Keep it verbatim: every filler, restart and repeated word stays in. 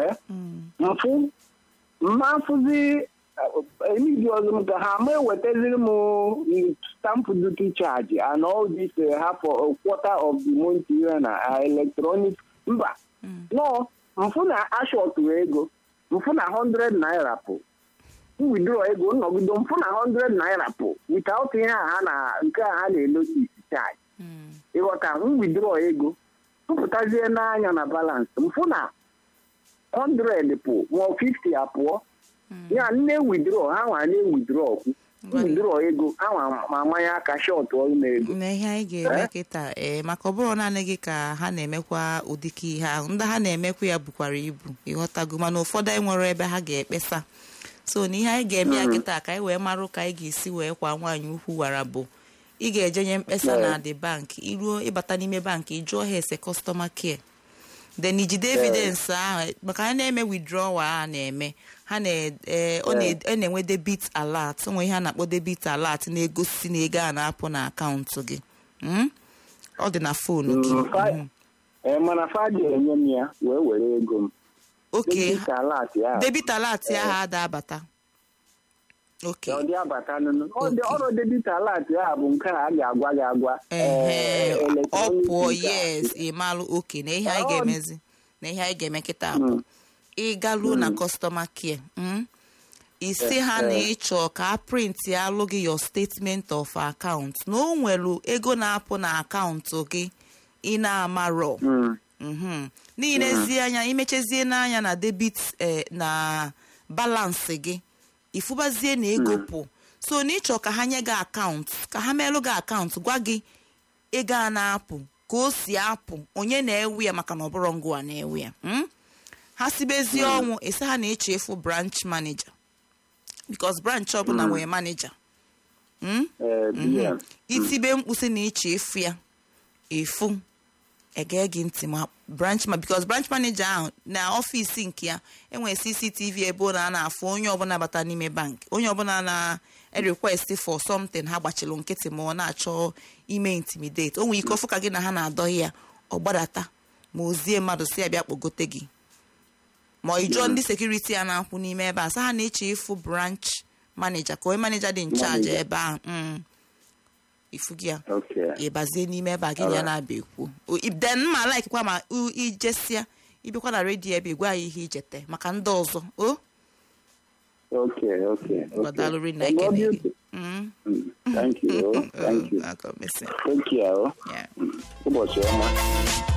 eh mfu mmafuzi emidi ọzọ m ka ha ma ewetaziri m stamp duty charge and all this uh, half a quarter of the month here na uh, electronic mba no mfu na ashort ego mfu na one hundred naira po withdraw ego nọgido mfu na one hundred naira po without ihe ha na nke ha na-enotis charge ịghọta m withdraw ego tụpụtazie n'anya na balance mfu na one hundred po ma fifty apụọ ya nne withdraw ha nwa na withdraw withdraw ego ha ma amanya aka short ọrụ ego na ihe anyị ga-eme kịta ee maka ọ bụrụ naanị gị ka ha na-emekwa ụdịka ihe ahụ ndị ha na-emekwa ya bukwara ibu ịghọtago mana ụfọdụ anyị nwere ebe ha ga-ekpesa so na ihe anyị ga-eme ya kịta ka anyị wee marụ ka anyị ga-esi wee kwa nwaanyị ukwu wara bụ ị ga-ejenye mkpesa na the bank iruo ịbata n'ime bank ịjụọ ha ese customer care then ijide evidence ahụ maka ha na-eme withdrawal a na-eme ha na-enwe debit alert onwe ihe a na-akpọ debit alert na-egosi na ego a na-apụ na akaụntụ gị ọ dị na foonu gị mana fadị enye m ya wee were ego m oke debit alert ya ha ada abata oke ọ dị abata ọrụ debit alert ya bụ nke a ga-agwa gị agwa ọ pụọ yes ịmalụ oke na ihe anyị ga-emezi na ihe anyị ga-eme kịta bụ ịgaluo na customer care isi ha na ịchọ ka a print ya alụ gị your statement of account na o nwere ego na-apụ na akaụntụ gị ị na-amarọ n'inezie anya imechezie n'anya na debit na balance gị ifubazie na ego pụ so na ịchọ ka ha nye gị akaụntụ ka ha meelụ gị akaụntụ gwa gị ego a na-apụ ka o si apụ onye na-ewe ya maka na ọ bụrụ ngwa na-ewe ya ha sibezie ọnwụ esi ha na-eche efu branch manager because branch ọbụla nwere manager itibe mkpusi na iche efu ya efu ege gị ntị ma branch ma because branch manager ahụ na ọfịs nke ya enwere C C T V ebe ọ na-afụ onye ọbụla bata n'ime bank onye ọbụla na request for something ha gbachilụ nkịtị ma ọ na-achọ ime intimidate o nwere ike ọfụ ka gị na ha na-adọghị ya ọ gbadata ma ozie mmadụ si ya bịa kpogote gị ma ịjụọ ndị sekuriti a na-akwụ n'ime ebe a sa ha na-eche ịfụ branch manager ka onye manager dị in charge ebe ahụ ifu gị ya ịbazie n'ime ebe a gị ya na-abịa ekwu then ma like kwa ma ijesia ibekwa na redio ebe gwa ya ihe ijete maka ndị ọzọ o okay okay gbadalụri na ekene gị thank you thank you thank you ụbọchị ọma